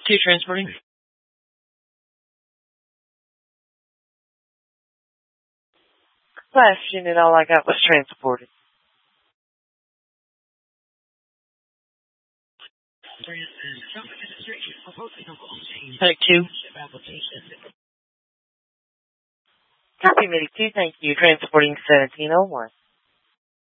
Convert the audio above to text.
2 transporting. Last unit, all I got was transported. Medic 2. Copy, Medic 2, thank you. Transporting 1701.